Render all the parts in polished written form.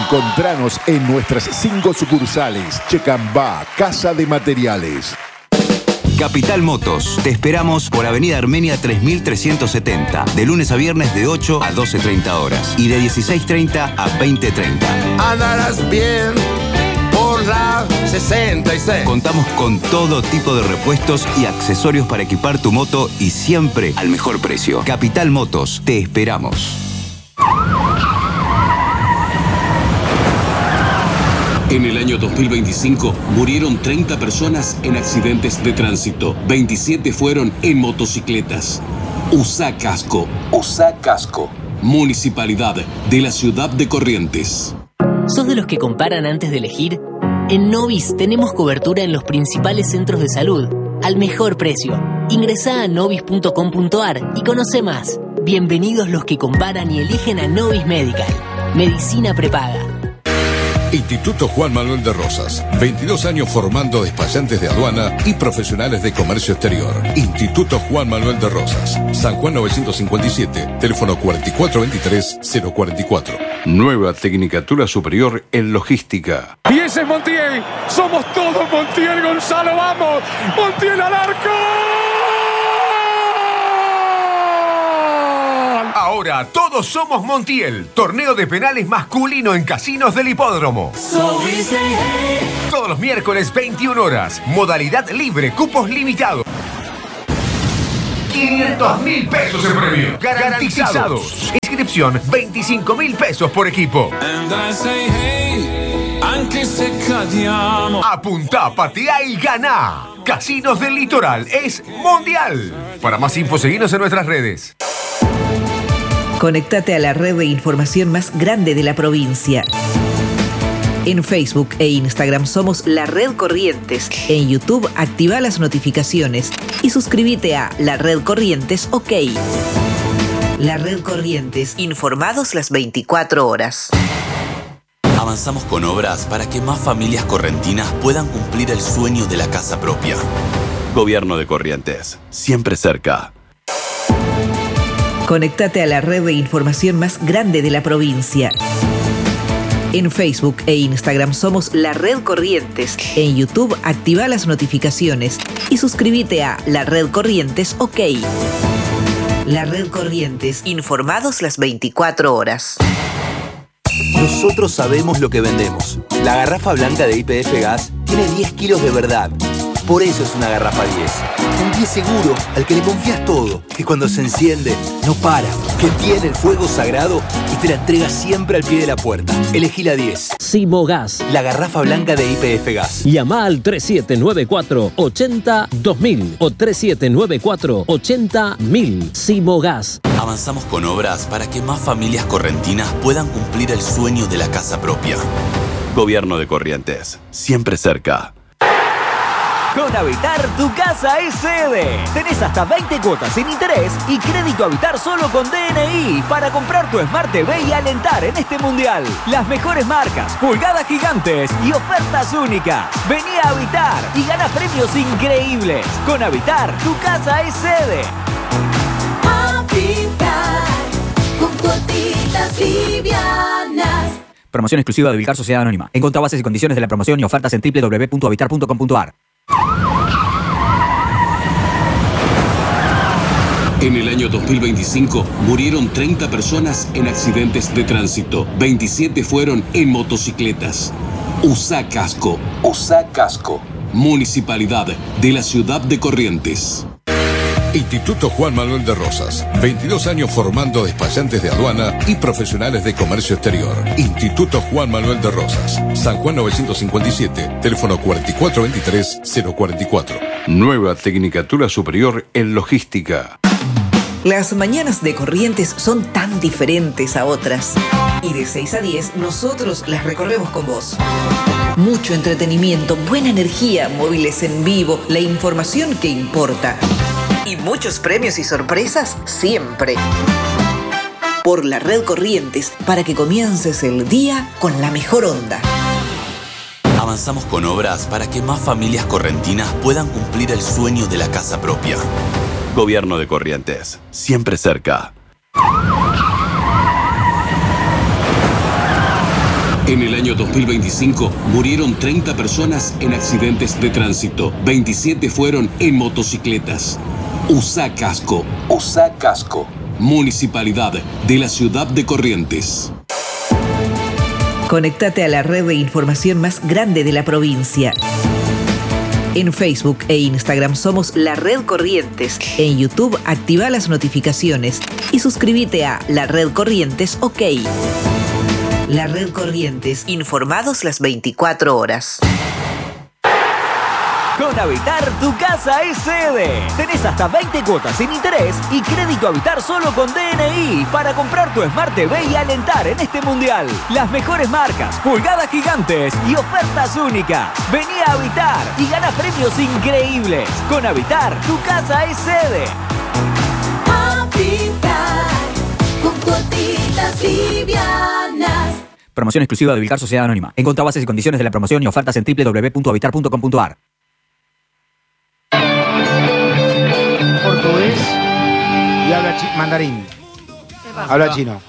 Encontranos en nuestras 5 sucursales. Checambá, Casa de Materiales. Capital Motos. Te esperamos por Avenida Armenia 3370. De lunes a viernes de 8 a 12:30 horas. Y de 16:30 a 20:30. Andarás bien por la 66. Contamos con todo tipo de repuestos y accesorios para equipar tu moto y siempre al mejor precio. Capital Motos. Te esperamos. En el año 2025 murieron 30 personas en accidentes de tránsito. 27 fueron en motocicletas. Usá casco. Usá casco. Municipalidad de la ciudad de Corrientes. ¿Sos de los que comparan antes de elegir? En Novis tenemos cobertura en los principales centros de salud, al mejor precio. Ingresá a novis.com.ar y conoce más. Bienvenidos los que comparan y eligen a Novis Medical. Medicina prepaga. Instituto Juan Manuel de Rosas. 22 años formando despachantes de aduana y profesionales de comercio exterior. Instituto Juan Manuel de Rosas. San Juan 957, teléfono 4423-044. Nueva Tecnicatura Superior en Logística. Y ese es Montiel. Somos todos Montiel, Gonzalo. ¡Vamos! ¡Montiel al arco! Ahora todos somos Montiel. Torneo de penales masculino en casinos del hipódromo. Todos los miércoles 21 horas. Modalidad libre, cupos limitados. 500.000 pesos en premio. Garantizados. Inscripción 25.000 pesos por equipo. Apuntá, patea y ganá. Casinos del Litoral es mundial. Para más info, seguinos en nuestras redes. Conéctate a la red de información más grande de la provincia. En Facebook e Instagram somos La Red Corrientes. En YouTube activa las notificaciones y suscríbete a La Red Corrientes OK. La Red Corrientes, informados las 24 horas. Avanzamos con obras para que más familias correntinas puedan cumplir el sueño de la casa propia. Gobierno de Corrientes, siempre cerca. Conéctate a la red de información más grande de la provincia. En Facebook e Instagram somos La Red Corrientes. En YouTube activa las notificaciones y suscríbete a La Red Corrientes OK. La Red Corrientes, informados las 24 horas. Nosotros sabemos lo que vendemos. La garrafa blanca de YPF Gas tiene 10 kilos de verdad. Por eso es una garrafa 10. Un 10 seguro al que le confías todo, que cuando se enciende no para, que tiene el fuego sagrado y te la entrega siempre al pie de la puerta. Elegí la 10. Simogas. La garrafa blanca de YPF Gas. Llama al 3794-80-2000 o 3794-80-1000. Simogas. Avanzamos con obras para que más familias correntinas puedan cumplir el sueño de la casa propia. Gobierno de Corrientes, siempre cerca. Con Habitar, tu casa es sede. Tenés hasta 20 cuotas sin interés y crédito Habitar solo con DNI para comprar tu Smart TV y alentar en este mundial. Las mejores marcas, pulgadas gigantes y ofertas únicas. Vení a Habitar y gana premios increíbles. Con Habitar, tu casa es sede. Habitar, con cuotitas livianas. Promoción exclusiva de Vilcar Sociedad Anónima. Encontrá bases y condiciones de la promoción y ofertas en www.habitar.com.ar. En el año 2025 murieron 30 personas en accidentes de tránsito. 27 fueron en motocicletas. Usá casco. Usá casco. Municipalidad de la ciudad de Corrientes. Instituto Juan Manuel de Rosas. 22 años formando despachantes de aduana y profesionales de comercio exterior. Instituto Juan Manuel de Rosas. San Juan 957, teléfono 4423-044. Nueva Tecnicatura Superior en Logística. Las mañanas de Corrientes son tan diferentes a otras. Y de 6 a 10 nosotros las recorremos con vos. Mucho entretenimiento, buena energía, móviles en vivo, la información que importa. Y muchos premios y sorpresas siempre. Por la Red Corrientes, para que comiences el día con la mejor onda. Avanzamos con obras para que más familias correntinas puedan cumplir el sueño de la casa propia. Gobierno de Corrientes, siempre cerca. En el año 2025 murieron 30 personas en accidentes de tránsito. 27 fueron en motocicletas. Usá casco. Usá casco. Municipalidad de la ciudad de Corrientes. Conéctate a la red de información más grande de la provincia. En Facebook e Instagram somos La Red Corrientes. En YouTube activa las notificaciones y suscríbete a La Red Corrientes OK. La Red Corrientes, informados las 24 horas. Con Habitar, tu casa es sede. Tenés hasta 20 cuotas sin interés y crédito Habitar solo con DNI para comprar tu Smart TV y alentar en este mundial. Las mejores marcas, pulgadas gigantes y ofertas únicas. Vení a Habitar y gana premios increíbles. Con Habitar, tu casa es sede. Habitar, con cuotitas livianas. Promoción exclusiva de Vilcar Sociedad Anónima. Encontrá bases y condiciones de la promoción y ofertas en www.habitar.com.ar. Portugués y habla mandarín. Habla chino.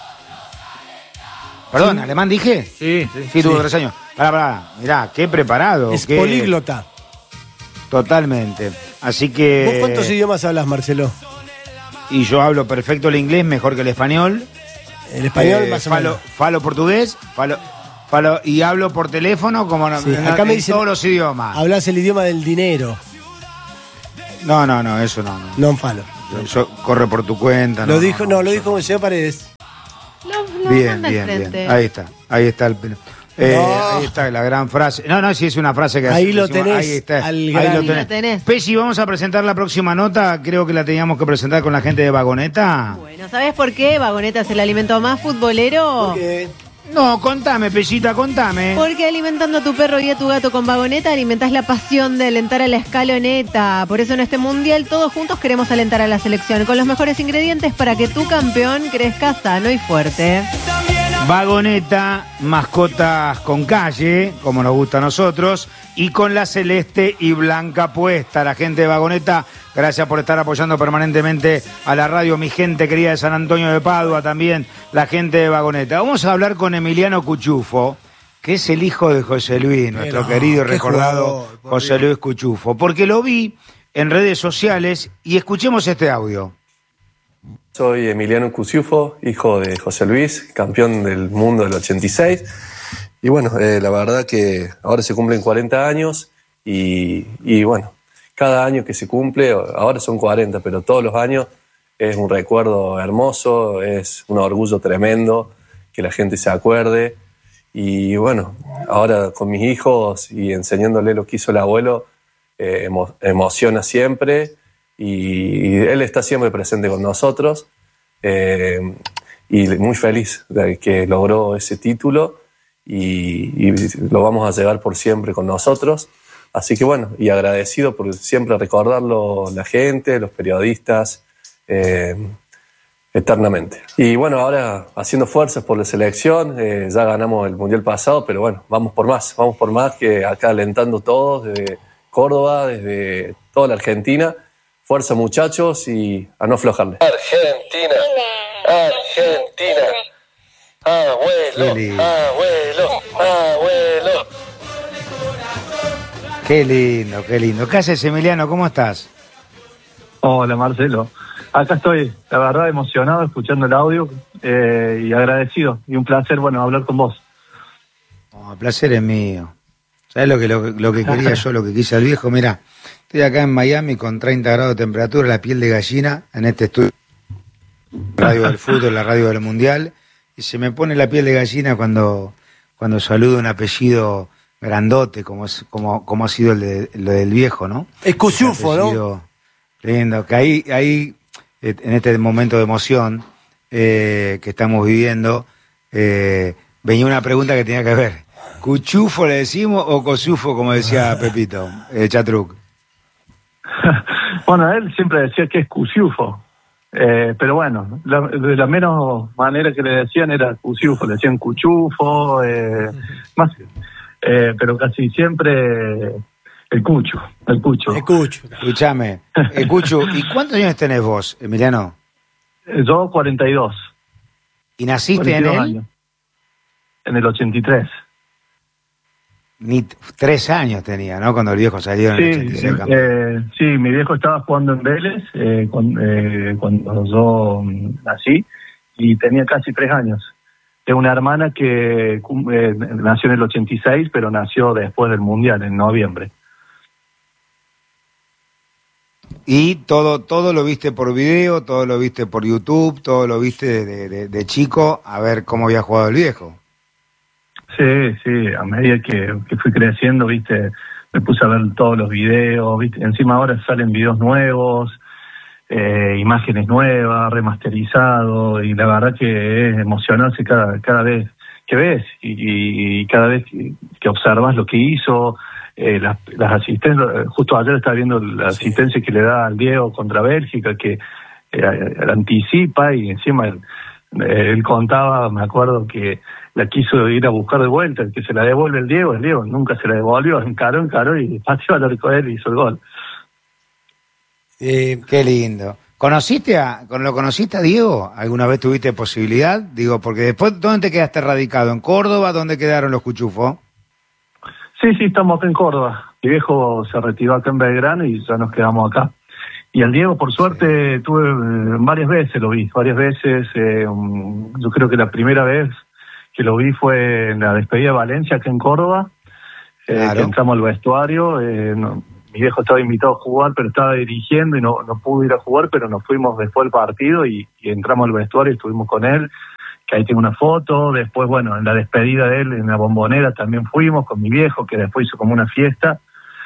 Perdón, ¿alemán dije? Sí, tuvo 3 años. Pará. Mirá, qué preparado. Es qué... políglota. Totalmente. Así que... ¿Vos cuántos idiomas hablas, Marcelo? Y yo hablo perfecto el inglés, mejor que el español. El español más o menos. Falo portugués, falo y hablo por teléfono como acá me dicen, todos los idiomas. Hablas el idioma del dinero. No, eso no. No falo. Eso corre por tu cuenta. Lo dijo José Paredes. Bien. Ahí está ahí está la gran frase. No, sí es una frase que ahí lo tenés. Ahí lo tenés. Pesci, vamos a presentar la próxima nota. Creo que la teníamos que presentar con la gente de Vagoneta. Bueno, ¿sabes por qué Vagoneta es el alimento más futbolero? ¿Por qué? No, contame, Pellita, contame. Porque alimentando a tu perro y a tu gato con Vagoneta alimentás la pasión de alentar a la escaloneta. Por eso en este mundial todos juntos queremos alentar a la selección con los mejores ingredientes para que tu campeón crezca sano y fuerte. Vagoneta, mascotas con calle, como nos gusta a nosotros, y con la celeste y blanca puesta. La gente de Vagoneta, gracias por estar apoyando permanentemente a la radio. Mi gente querida de San Antonio de Padua, también la gente de Vagoneta. Vamos a hablar con Emiliano Cuchufo, que es el hijo de José Luis, nuestro querido y recordado José Luis Cuchufo, porque lo vi en redes sociales y escuchemos este audio. Soy Emiliano Cuchufo, hijo de José Luis, campeón del mundo del 86. Y bueno, la verdad que ahora se cumplen 40 años y bueno, cada año que se cumple, ahora son 40, pero todos los años es un recuerdo hermoso, es un orgullo tremendo que la gente se acuerde. Y bueno, ahora con mis hijos y enseñándole lo que hizo el abuelo, emociona siempre. Y él está siempre presente con nosotros y muy feliz de que logró ese título y lo vamos a llevar por siempre con nosotros. Así que bueno, y agradecido por siempre recordarlo la gente, los periodistas, eternamente. Y bueno, ahora haciendo fuerzas por la selección, ya ganamos el Mundial pasado, pero bueno, vamos por más, que acá alentando todos desde Córdoba, desde toda la Argentina. Fuerza, muchachos, y a no aflojarle. Argentina. Abuelo. Qué lindo. ¿Qué haces, Emiliano? ¿Cómo estás? Hola, Marcelo. Acá estoy, la verdad, emocionado escuchando el audio y agradecido. Y un placer, hablar con vos. El placer es mío. ¿Sabés lo que quería yo, lo que quise al viejo? Mirá, estoy acá en Miami con 30 grados de temperatura, la piel de gallina, en este estudio, la radio del fútbol, la radio del mundial, y se me pone la piel de gallina cuando saludo un apellido grandote, como ha sido lo del viejo, ¿no? Es Cuchufo, ¿no? Lindo, que ahí en este momento de emoción que estamos viviendo, venía una pregunta que tenía que ver. ¿Cuchufo le decimos o Cosufo, como decía Pepito, Chatruc? Bueno, él siempre decía que es Cuchufo, pero bueno, de la menos manera que le decían era Cuchufo, le decían Cuchufo, pero casi siempre el Cucho. Escúchame, Cucho, ¿y cuántos años tenés vos, Emiliano? Yo 42. ¿Y naciste en él? Años. en el 83. Ni 3 años tenía, ¿no? Cuando el viejo salió en el 86. Sí, mi viejo estaba jugando en Vélez cuando yo nací y tenía casi 3 años. Tengo una hermana que nació en el 86, pero nació después del Mundial, en noviembre. Y todo lo viste por video, todo lo viste por YouTube, todo lo viste de chico, a ver cómo había jugado el viejo. Sí, a medida que fui creciendo, viste, me puse a ver todos los videos, viste, encima ahora salen videos nuevos, imágenes nuevas, remasterizados, y la verdad que es emocionarse cada vez que ves y cada vez que observas lo que hizo. Las asistencias, justo ayer estaba viendo la asistencia que le da al Diego contra Bélgica, que anticipa, y encima él contaba, me acuerdo que la quiso ir a buscar de vuelta, el que se la devuelve el Diego nunca se la devolvió, encaró y pateó al arco de él y hizo el gol. Qué lindo. ¿Lo conociste a Diego? ¿Alguna vez tuviste posibilidad? Digo, porque después, ¿dónde te quedaste radicado? ¿En Córdoba? ¿Dónde quedaron los cuchufos? Sí, estamos acá en Córdoba. Mi viejo se retiró acá en Belgrano y ya nos quedamos acá. Y al Diego, por suerte, tuve varias veces, lo vi, varias veces. Yo creo que la primera vez que lo vi fue en la despedida de Valencia, acá en Córdoba. Claro. Que entramos al vestuario. Mi viejo estaba invitado a jugar, pero estaba dirigiendo y no pudo ir a jugar, pero nos fuimos después del partido y entramos al vestuario y estuvimos con él. Que ahí tengo una foto. Después, bueno, en la despedida de él, en la Bombonera, también fuimos con mi viejo, que después hizo como una fiesta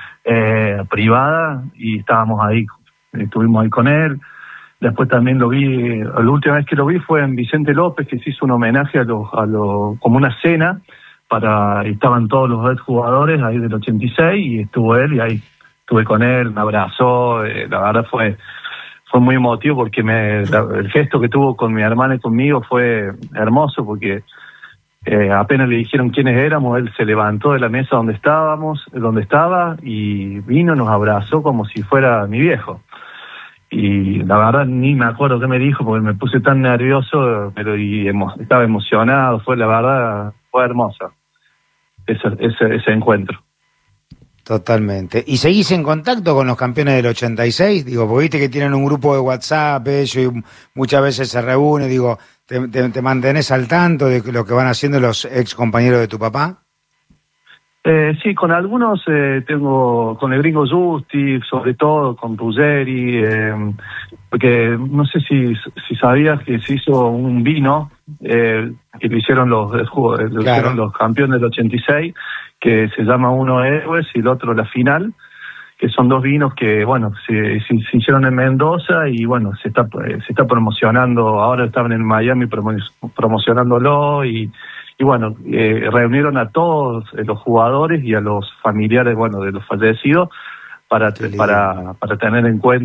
privada y estábamos ahí, estuvimos ahí con él. Después también lo vi, la última vez que lo vi fue en Vicente López, que se hizo un homenaje como una cena, estaban todos los jugadores ahí del 86 y estuvo él y ahí estuve con él, me abrazó, la verdad fue muy emotivo porque el gesto que tuvo con mi hermana y conmigo fue hermoso porque apenas le dijeron quiénes éramos, él se levantó de la mesa donde estaba y vino, nos abrazó como si fuera mi viejo. Y la verdad ni me acuerdo qué me dijo porque me puse tan nervioso, pero estaba emocionado, la verdad fue hermosa ese encuentro. Totalmente. ¿Y seguís en contacto con los campeones del 86? Digo, porque viste que tienen un grupo de WhatsApp, ellos y muchas veces se reúnen, digo, ¿te mantenés al tanto de lo que van haciendo los ex compañeros de tu papá? Sí, con algunos tengo, con el gringo Justi, sobre todo con Ruggeri, porque no sé si sabías que se hizo un vino que lo hicieron los campeones del 86, que se llama uno Héroes y el otro La Final, que son 2 vinos que, bueno, se hicieron en Mendoza y, bueno, se está promocionando, ahora estaban en Miami promocionándolo y bueno, reunieron a todos los jugadores y a los familiares, bueno, de los fallecidos para tenerlos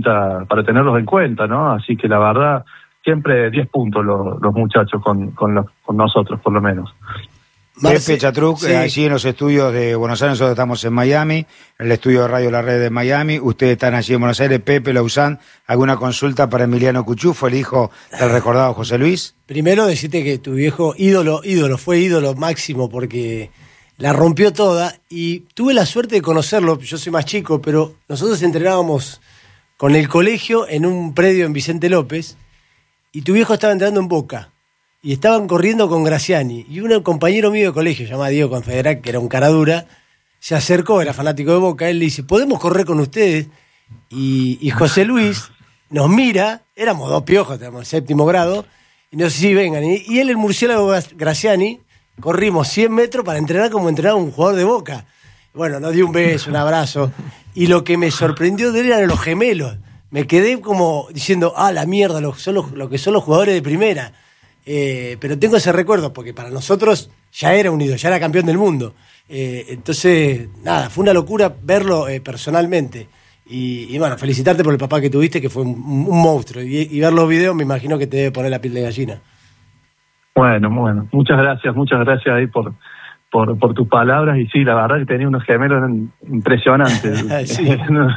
en cuenta, ¿no? Así que la verdad, siempre 10 puntos los muchachos con nosotros, por lo menos. Pepe Chatruc, sí. Allí en los estudios de Buenos Aires, nosotros estamos en Miami, en el estudio de Radio La Red de Miami, ustedes están allí en Buenos Aires. Pepe Lauzán, ¿alguna consulta para Emiliano Cuchufo, el hijo del recordado José Luis? Primero decirte que tu viejo fue ídolo máximo porque la rompió toda y tuve la suerte de conocerlo, yo soy más chico, pero nosotros entrenábamos con el colegio en un predio en Vicente López y tu viejo estaba entrenando en Boca. Y estaban corriendo con Graciani. Y un compañero mío de colegio, llamado Diego Confederac, que era un cara dura, se acercó, era fanático de Boca, él le dice, ¿podemos correr con ustedes? Y José Luis nos mira, éramos 2 piojos, teníamos 7º grado, y nos dice, sí, vengan. Y él, el murciélago Graciani, corrimos 100 metros para entrenar como entrenaba un jugador de Boca. Bueno, nos dio un beso, un abrazo. Y lo que me sorprendió de él eran los gemelos. Me quedé como diciendo, la mierda, lo que son los jugadores de primera. Pero tengo ese recuerdo porque para nosotros ya era un ídolo, ya era campeón del mundo. Entonces, nada, fue una locura verlo personalmente. Y bueno, felicitarte por el papá que tuviste, que fue un monstruo. Y ver los videos me imagino que te debe poner la piel de gallina. Bueno, muchas gracias ahí por tus palabras. Y sí, la verdad que tenía unos gemelos impresionantes. Sí.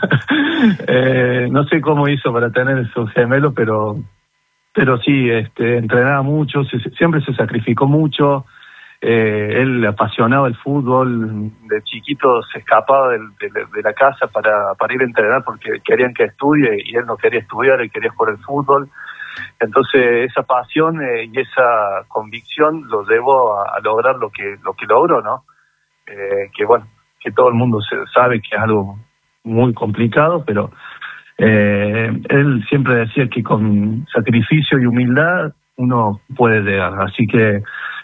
No sé cómo hizo para tener esos gemelos, pero sí, entrenaba mucho, siempre se sacrificó mucho, él apasionado del fútbol, de chiquito se escapaba de la casa para ir a entrenar porque querían que estudie y él no quería estudiar, él quería jugar el fútbol. Entonces esa pasión y esa convicción lo llevó a lograr lo que logró, ¿no? Que bueno, que todo el mundo sabe que es algo muy complicado, pero él siempre decía que con sacrificio y humildad uno puede llegar, así que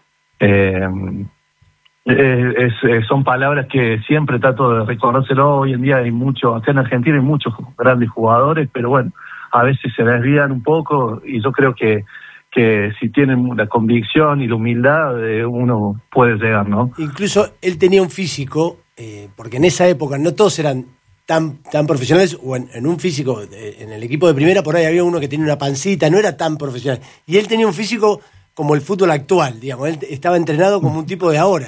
son palabras que siempre trato de recordárselo. Hoy en día hay mucho, acá en Argentina hay muchos grandes jugadores, pero bueno, a veces se desvían un poco y yo creo que si tienen la convicción y la humildad uno puede llegar, ¿no? Incluso él tenía un físico, porque en esa época no todos eran tan profesionales, o en un físico, en el equipo de primera por ahí había uno que tenía una pancita, no era tan profesional, y él tenía un físico como el fútbol actual, digamos, él estaba entrenado como un tipo de ahora.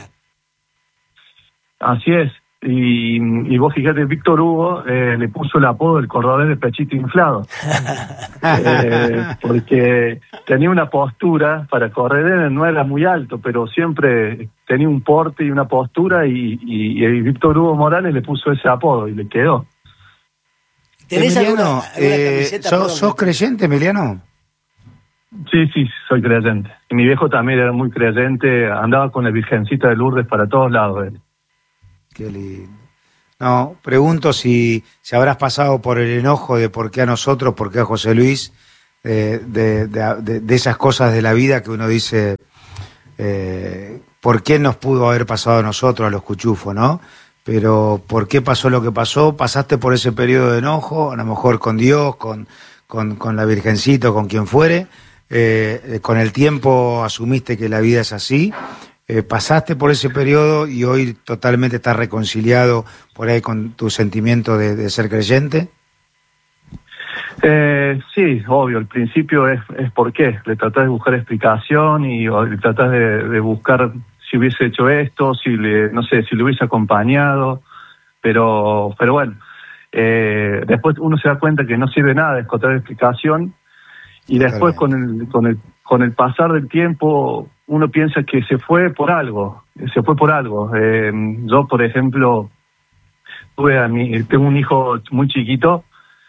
Así es, y vos fíjate, Víctor Hugo le puso el apodo del cordobés de pechito inflado, porque tenía una postura para correr, no era muy alto, pero siempre tenía un porte y una postura, y Víctor Hugo Morales le puso ese apodo y le quedó. ¿Tenés alguna camiseta? ¿Sos creyente, Emiliano? Sí, soy creyente. Y mi viejo también era muy creyente, andaba con la Virgencita de Lourdes para todos lados. Qué lindo. No, pregunto si habrás pasado por el enojo de por qué a nosotros, por qué a José Luis, de esas cosas de la vida que uno dice, ¿por qué nos pudo haber pasado a nosotros, a los cuchufos, no? Pero ¿por qué pasó lo que pasó? ¿Pasaste por ese periodo de enojo? A lo mejor con Dios, con la Virgencita, con quien fuere. Con el tiempo asumiste que la vida es así. Pasaste por ese periodo y hoy totalmente estás reconciliado por ahí con tu sentimiento de ser creyente. Sí, obvio, al principio es por qué, le tratás de buscar explicación y le tratás de buscar si hubiese hecho esto, no sé, si le hubiese acompañado, pero bueno, después uno se da cuenta que no sirve nada de encontrar explicación, y después con el pasar del tiempo uno piensa que se fue por algo. Yo, por ejemplo, tengo un hijo muy chiquito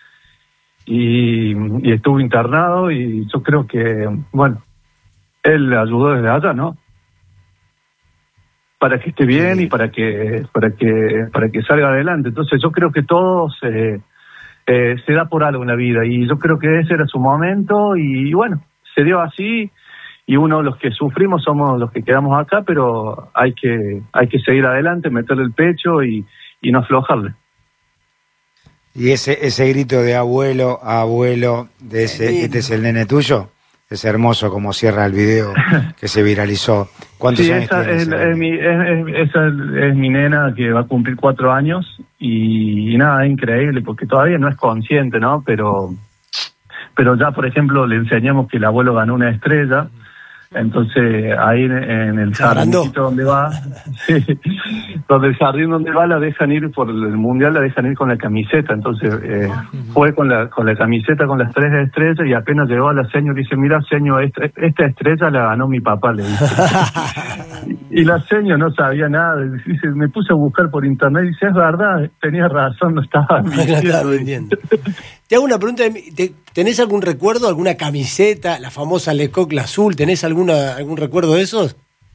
y estuve internado, y yo creo que, bueno, él ayudó desde allá, ¿no? Para que esté bien y para que salga adelante. Entonces yo creo que todo se da por algo en la vida, y yo creo que ese era su momento, y bueno, se dio así, y los que sufrimos somos los que quedamos acá, pero hay que seguir adelante, meterle el pecho y no aflojarle. Y ese grito de abuelo, este es el nene tuyo, es hermoso como cierra el video que se viralizó. ¿Cuántos años tiene? Esa es mi nena, que va a cumplir 4 años, y nada, es increíble, porque todavía no es consciente, ¿no? Pero ya, por ejemplo, le enseñamos que el abuelo ganó una estrella. Entonces ahí en el jardín donde va, sí, donde el jardín donde va la dejan ir por el mundial, la dejan ir con la camiseta. Entonces fue con la camiseta con las 3 estrellas, y apenas llegó a la señora dice: mira, señor, esta estrella la ganó mi papá, le dice. Y la señora no sabía nada, dice, me puse a buscar por internet y dice: es verdad, tenías razón, no estaba mintiendo. Te hago una pregunta, ¿tenés algún recuerdo, alguna camiseta, la famosa Lecoq azul, tenés algún recuerdo de esos?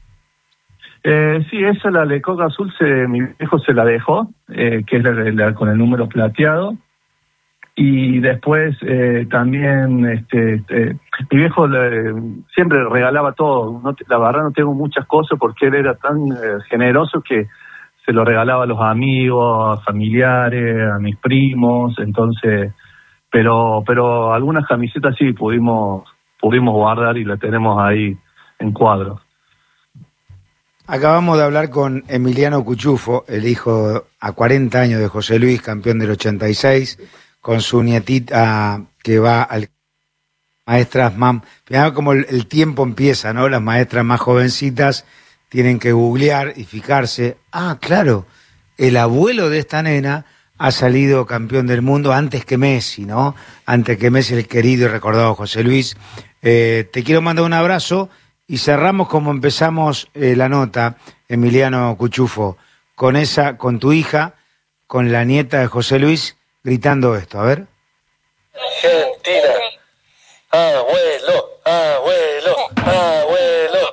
Sí, esa, la Lecoq azul, mi viejo se la dejó, que es la con el número plateado, y después también mi viejo siempre regalaba todo. La verdad no tengo muchas cosas porque él era tan generoso que se lo regalaba a los amigos, a familiares, a mis primos, entonces... Pero algunas camisetas sí pudimos guardar y la tenemos ahí en cuadros. Acabamos de hablar con Emiliano Cuchufo, el hijo a 40 años de José Luis, campeón del 86, con su nietita que va al maestras más... Mirá como el tiempo empieza, ¿no? Las maestras más jovencitas tienen que googlear y fijarse. Ah, claro, el abuelo de esta nena ha salido campeón del mundo antes que Messi, ¿no? Antes que Messi, el querido y recordado José Luis. Te quiero mandar un abrazo Y cerramos como empezamos la nota, Emiliano Cuchufo, con tu hija, con la nieta de José Luis, gritando esto. A ver. Argentina. Abuelo, abuelo, abuelo.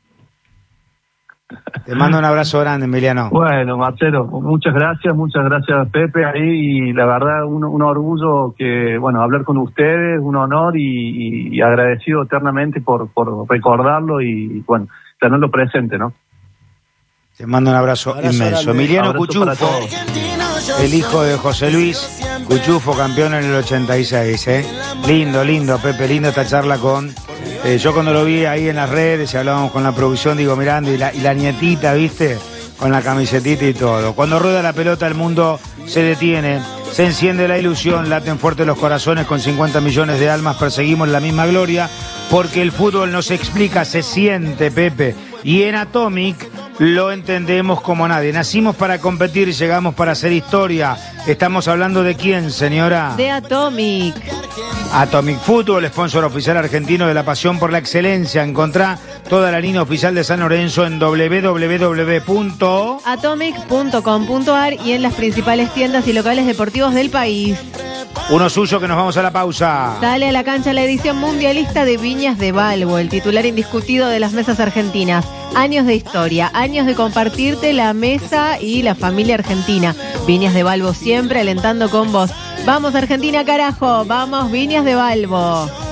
Te mando un abrazo grande, Emiliano. Bueno, Marcelo, muchas gracias Pepe ahí, y la verdad un orgullo que, bueno, hablar con ustedes, un honor y agradecido eternamente por recordarlo y, bueno, tenerlo presente, ¿no? Te mando un abrazo inmenso. Grande. Emiliano Abrazo Cuchufo, el hijo de José Luis Cuchufo, campeón en el 86, ¿eh? Lindo, Pepe, lindo esta charla con... yo cuando lo vi ahí en las redes y hablábamos con la producción, digo, mirando, y la nietita, ¿viste? Con la camisetita y todo. Cuando rueda la pelota, el mundo se detiene, se enciende la ilusión, laten fuerte los corazones, con 50 millones de almas perseguimos la misma gloria, porque el fútbol no se explica, se siente, Pepe. Y en Atomic lo entendemos como nadie. Nacimos para competir y llegamos para hacer historia. Estamos hablando de quién, señora. De Atomic. Atomic Fútbol, sponsor oficial argentino de la pasión por la excelencia. Encontrá toda la línea oficial de San Lorenzo en www.atomic.com.ar y en las principales tiendas y locales deportivos del país. Uno suyo, que nos vamos a la pausa. Sale a la cancha la edición mundialista de Viñas de Balbo, el titular indiscutido de las mesas argentinas. Años de historia, años de compartirte la mesa y la familia argentina. Viñas de Balbo siempre alentando con vos. Vamos Argentina, carajo, vamos Viñas de Balbo.